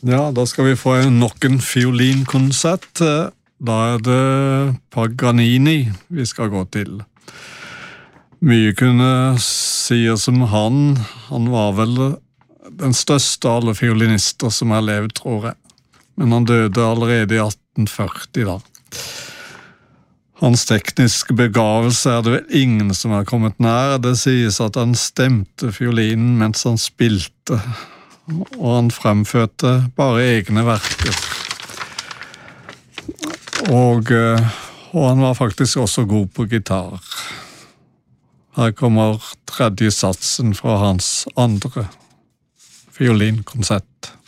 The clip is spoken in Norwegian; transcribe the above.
Ja, da skal vi få nok en fiolinkonsert. Da det Paganini vi skal gå til. Mye kunne sies om han. Han var vel den største av alle fiolinister som har levd, tror jeg. Men han døde allerede i 1840 da. Hans tekniske begavelse det vel ingen som har kommet nær. Det sies at han stemte fiolinen mens han spilte, og han fremførte bare egne verker. Og han var faktisk også god på gitar. Her kommer tredje satsen fra hans andre fiolinkonsert.